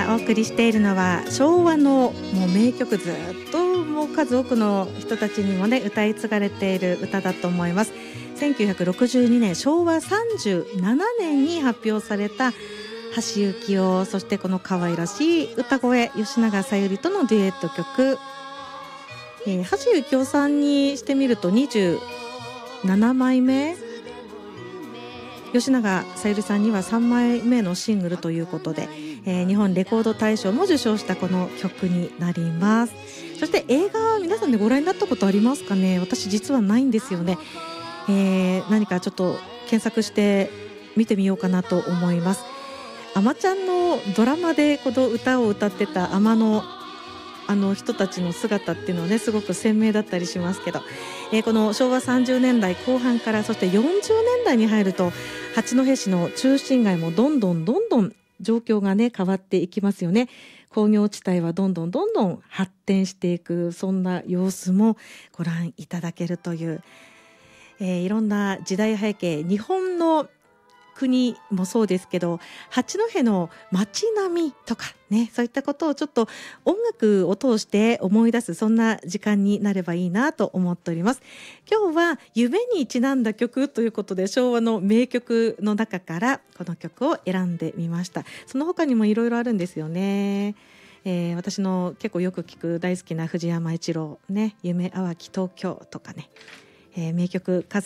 お送りしているのは昭和のもう名曲、ずっともう数多くの人たちにもね歌い継がれている歌だと思います。1962年昭和37年に発表された橋幸夫、そしてこの可愛らしい歌声、吉永小百合とのデュエット曲、橋幸夫さんにしてみると27枚目、吉永小百合さんには3枚目のシングルということで、日本レコード大賞も受賞したこの曲になります。そして映画、皆さんでご覧になったことありますかね。私実はないんですよね。何かちょっと検索して見てみようかなと思います。あまちゃんのドラマでこの歌を歌ってたあまの人たちの姿っていうのはねすごく鮮明だったりしますけど、この昭和30年代後半からそして40年代に入ると八戸市の中心街もどんどん状況がね変わっていきますよね。工業地帯はどんどん発展していく、そんな様子もご覧いただけるという、いろんな時代背景、日本の国もそうですけど八戸の街並みとかね、そういったことをちょっと音楽を通して思い出す、そんな時間になればいいなと思っております。今日は夢にちなんだ曲ということで昭和の名曲の中からこの曲を選んでみました。その他にもいろいろあるんですよね。私の結構よく聞く大好きな藤山一郎ね、夢淡き東京とかね、名曲数